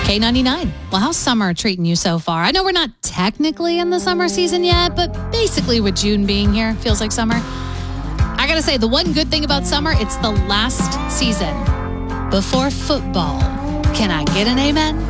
K99. Well, how's summer treating you so far? I know we're not technically in the summer season yet, but basically with June being here, feels like summer. I gotta say, the one good thing about summer, it's the last season before football. Can I get an amen?